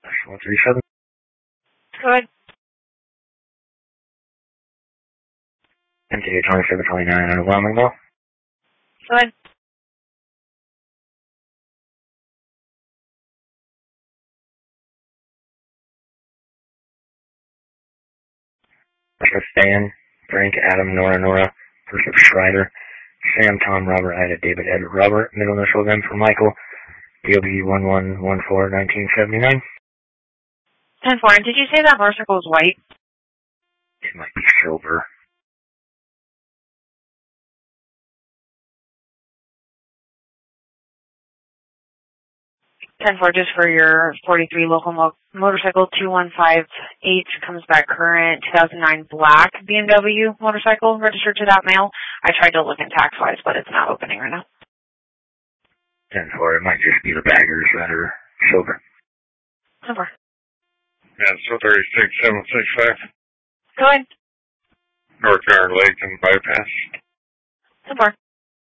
137. Go ahead. MTA 2729 out of Wilmington. Go ahead. Stan, Frank, Adam, Nora, Joseph Schreider, Sam, Tom, Robert, Ida, David, Edward, Robert, middle initial again for Michael, DOB 1114-1979. 10-4, and did you say that motorcycle was white? It might be silver. 10-4, just for your 43 local motorcycle, 2158 comes back current, 2009 black BMW motorcycle registered to that mail. I tried to look in tax-wise, but it's not opening right now. 10-4, it might just be the baggers that are silver. 10-4. Yeah, so 36765. Go ahead. North Garden Lake and bypass. 10-4.